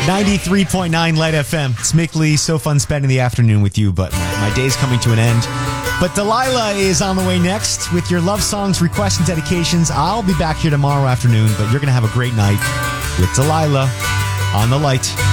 93.9 Light FM. It's Mick Lee. So fun spending the afternoon with you, but my day's coming to an end. But Delilah is on the way next with your love songs, requests, and dedications. I'll be back here tomorrow afternoon, but you're going to have a great night with Delilah on the Light.